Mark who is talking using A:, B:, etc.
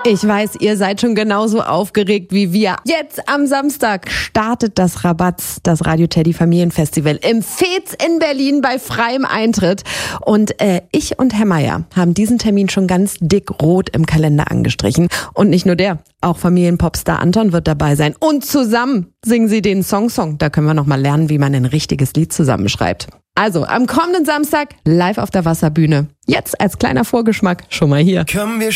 A: Ich weiß, ihr seid schon genauso aufgeregt wie wir. Jetzt am Samstag startet das Rabatz, das Radio Teddy Familienfestival im Fez in Berlin bei freiem Eintritt. Und ich und Herr Meier haben diesen Termin schon ganz dick rot im Kalender angestrichen. Und nicht nur der, auch Familienpopstar Anton wird dabei sein. Und zusammen singen sie den Song. Da können wir noch mal lernen, wie man ein richtiges Lied zusammenschreibt. Also am kommenden Samstag live auf der Wasserbühne. Jetzt als kleiner Vorgeschmack schon mal hier.
B: Komm, wir